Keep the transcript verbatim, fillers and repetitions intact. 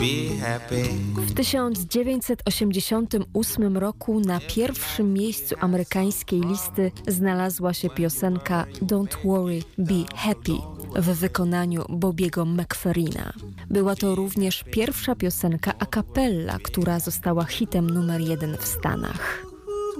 W tysiąc dziewięćset osiemdziesiątym ósmym roku na pierwszym miejscu amerykańskiej listy znalazła się piosenka Don't Worry, Be Happy w wykonaniu Bobiego McFerrina. Była to również pierwsza piosenka a cappella, która została hitem numer jeden w Stanach.